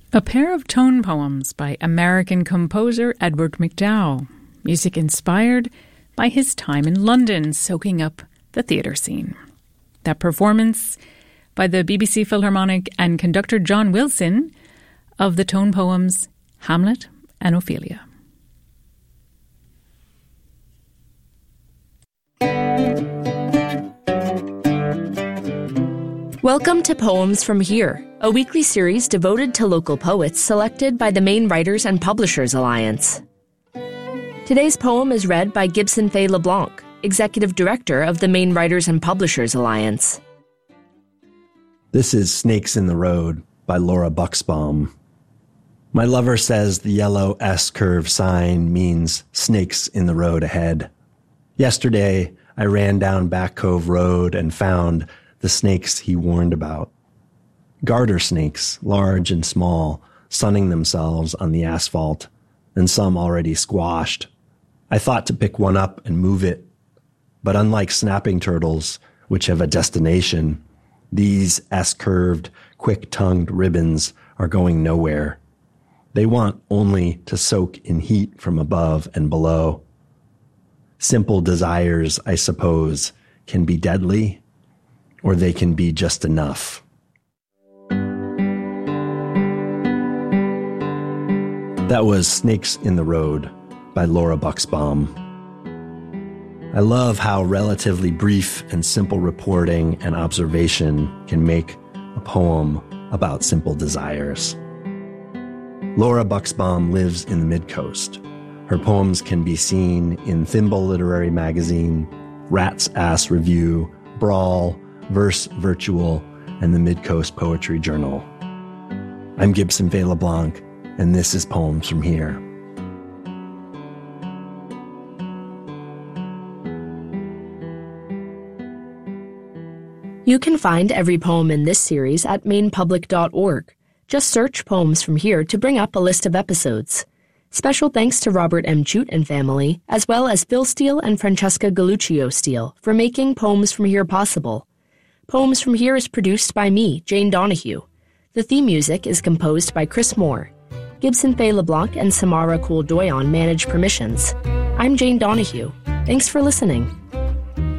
A pair of tone poems by American composer Edward MacDowell, music inspired by his time in London soaking up the theatre scene. That performance by the BBC Philharmonic and conductor John Wilson of the tone poems Hamlet and Ophelia. Welcome to Poems from Here, a weekly series devoted to local poets selected by the Maine Writers and Publishers Alliance. Today's poem is read by Gibson Fay LeBlanc, Executive Director of the Maine Writers and Publishers Alliance. This is Snakes in the Road by Laura Buxbaum. My lover says the yellow S-curve sign means snakes in the road ahead. Yesterday, I ran down Back Cove Road and found the snakes he warned about. Garter snakes, large and small, sunning themselves on the asphalt, and some already squashed. I thought to pick one up and move it, but unlike snapping turtles, which have a destination, these S-curved, quick-tongued ribbons are going nowhere. They want only to soak in heat from above and below. Simple desires, I suppose, can be deadly, or they can be just enough. That was Snakes in the Road by Laura Buxbaum. I love how relatively brief and simple reporting and observation can make a poem about simple desires. Laura Buxbaum lives in the Mid-Coast. Her poems can be seen in Thimble Literary Magazine, Rat's Ass Review, Brawl, Verse Virtual, and the Mid-Coast Poetry Journal. I'm Gibson Fay LeBlanc, and this is Poems from Here. You can find every poem in this series at mainepublic.org. Just search Poems from Here to bring up a list of episodes. Special thanks to Robert M. Chute and family, as well as Phil Steele and Francesca Galluccio Steele for making Poems from Here possible. Poems from Here is produced by me, Jane Donahue. The theme music is composed by Chris Moore. Gibson Fay LeBlanc and Samara Kool-Doyon manage permissions. I'm Jane Donahue. Thanks for listening.